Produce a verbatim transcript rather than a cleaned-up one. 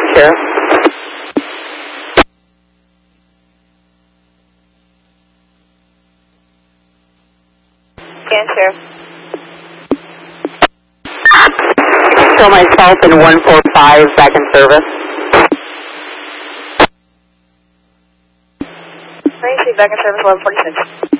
Sheriff. Scan, Sheriff. Show myself in one four five back in service. Three, back in service, eleven forty-six.